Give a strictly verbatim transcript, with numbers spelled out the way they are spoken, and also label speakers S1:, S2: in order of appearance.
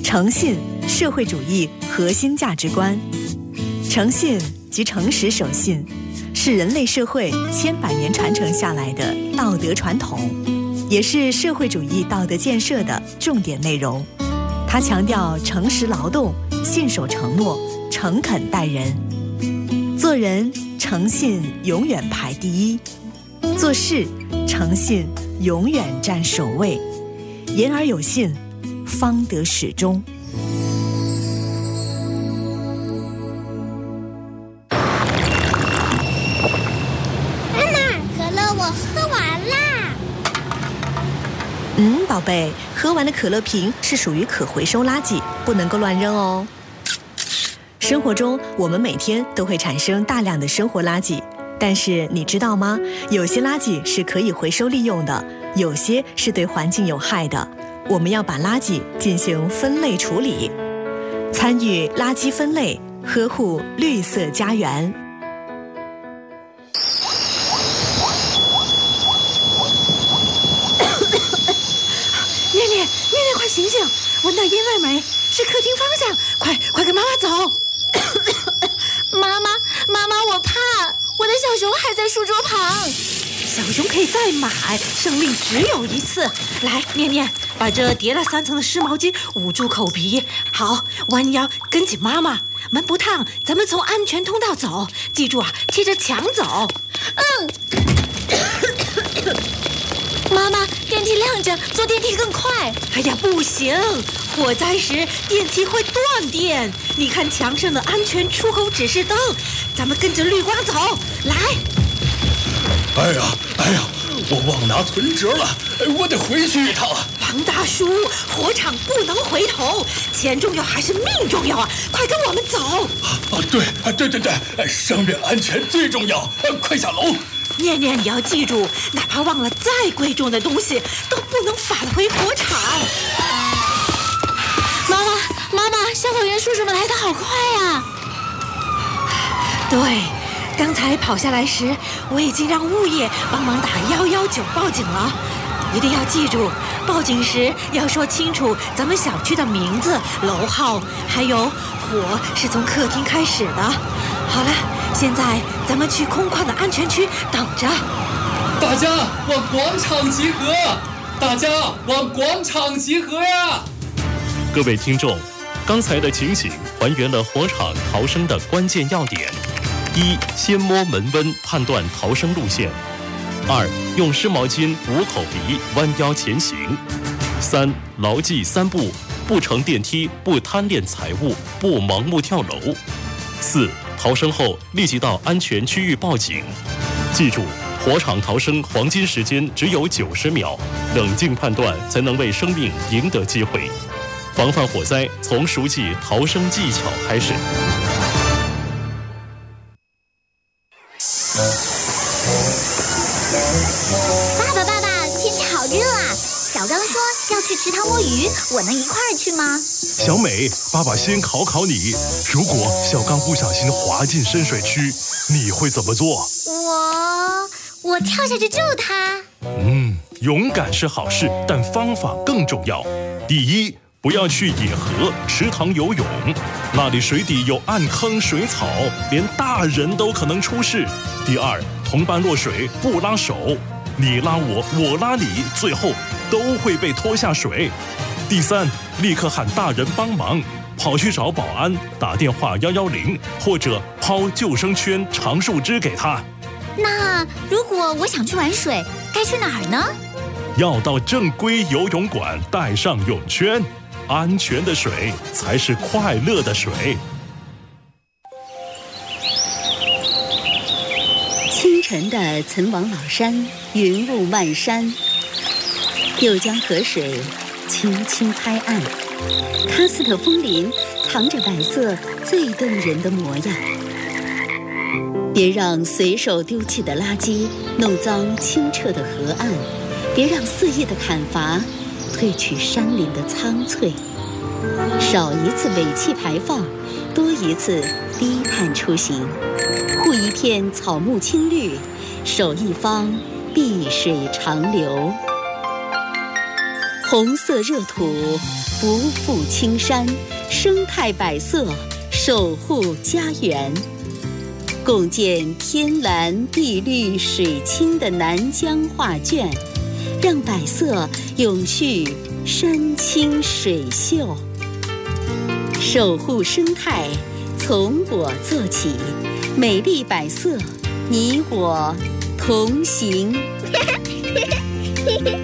S1: 诚信，社会主义核心价值观。诚信即诚实守信，是人类社会千百年传承下来的道德传统，也是社会主义道德建设的重点内容。它强调诚实劳动、信守承诺、诚恳待人。做人诚信永远排第一，做事诚信永远占首位，言而有信，方得始终。
S2: 妈妈，可乐我喝完啦。
S1: 嗯，宝贝，喝完的可乐瓶是属于可回收垃圾，不能够乱扔哦。生活中，我们每天都会产生大量的生活垃圾，但是你知道吗？有些垃圾是可以回收利用的，有些是对环境有害的。我们要把垃圾进行分类处理，参与垃圾分类，呵护绿色家园。
S3: 念念，念念，快醒醒！闻到烟味没？是客厅方向，快快跟妈妈走！
S2: 妈妈，妈妈，我怕，我的小熊还在书桌旁。
S3: 小熊可以再买，生命只有一次。来，念念，把这叠了三层的湿毛巾捂住口鼻。好，弯腰跟紧妈妈，门不烫，咱们从安全通道走。记住啊，贴着墙走。
S2: 嗯。妈妈，电梯亮着，坐电梯更快。
S3: 哎呀，不行，火灾时电梯会断电。你看墙上的安全出口指示灯，咱们跟着绿光走。来。
S4: 哎呀，哎呀，我忘拿存折了，我得回去一趟。
S3: 王大叔，火场不能回头，钱重要还是命重要啊？快跟我们走。
S4: 啊，对，对对对，生命安全最重要，快下楼。
S3: 念念，你要记住，哪怕忘了再贵重的东西，都不能返回火场。
S2: 妈妈，妈妈，消防员叔叔们来得好快啊！
S3: 对，刚才跑下来时，我已经让物业帮忙打一一九报警了。一定要记住，报警时要说清楚咱们小区的名字、楼号，还有火是从客厅开始的。好了，现在咱们去空旷的安全区等着。
S5: 大家往广场集合！大家往广场集合呀！
S6: 各位听众，刚才的情形还原了火场逃生的关键要点：一、先摸门温判断逃生路线；二、用湿毛巾捂口鼻，弯腰前行；三、牢记三不：不乘电梯，不贪恋财物，不盲目跳楼；四、逃生后立即到安全区域报警。记住，火场逃生黄金时间只有九十秒，冷静判断才能为生命赢得机会。防范火灾，从熟记逃生技巧开始。
S2: 爸爸，爸爸，天气好热啊！小刚说要去池塘摸鱼，我能一块儿去吗？
S7: 小美，爸爸先考考你，如果小刚不小心滑进深水区，你会怎么做？
S2: 我我跳下去救他。
S7: 嗯，勇敢是好事，但方法更重要。第一，不要去野河、池塘游泳，那里水底有暗坑、水草，连大人都可能出事。第二，同伴落水不拉手，你拉我，我拉你，最后都会被拖下水。第三，立刻喊大人帮忙，跑去找保安，打电话一一零，或者抛救生圈、长树枝给他。
S2: 那如果我想去玩水，该去哪儿呢？
S7: 要到正规游泳馆，带上泳圈。安全的水才是快乐的水。
S8: 清晨的岑王老山，云雾漫山，又江河水轻轻拍岸，喀斯特枫林藏着百色最动人的模样。别让随手丢弃的垃圾弄脏清澈的河岸，别让肆意的砍伐褪去山林的苍翠。少一次尾气排放，多一次低碳出行。护一片草木青绿，守一方碧水长流。 红色热土不负青山，生态百色守护家园。共建天蓝地绿水清的南疆画卷，让百色永续山清水秀。守护生态，从我做起，美丽百色，你我同行。